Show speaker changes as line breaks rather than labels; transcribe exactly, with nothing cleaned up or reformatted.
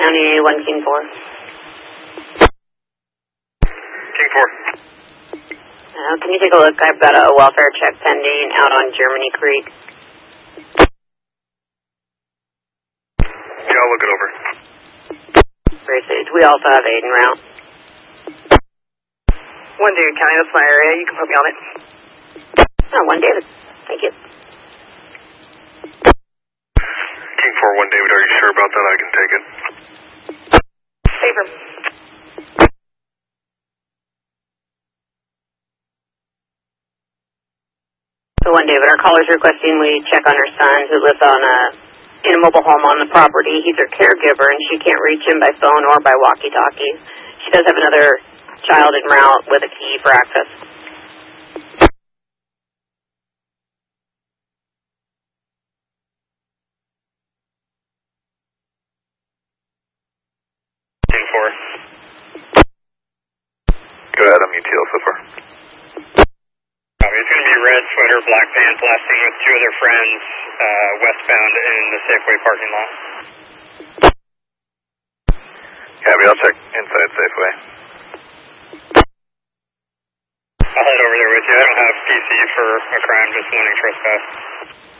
County one King four.
King four.
Uh, can you take a look? I've got a welfare check pending out on Germany Creek.
Yeah, I'll look it over.
Gracious. We also have aid en route.
One David County, that's my area. You can put me on it.
Oh, one David. Thank you.
King four, one David, are you sure about that? I can take it.
Paper.
So one David, our caller's requesting we check on her son who lives on a in a mobile home on the property. He's her caregiver, and she can't reach him by phone or by walkie-talkie. She does have another child en route with a key for access.
King four. Go ahead, I'm U T L so far.
Um, it's going to be red sweater, black pants, last seen with two other friends, uh, westbound in the Safeway parking lot.
Copy, I'll check inside Safeway.
I'll head over there with you. I don't have P C for a crime, just wanting trespass.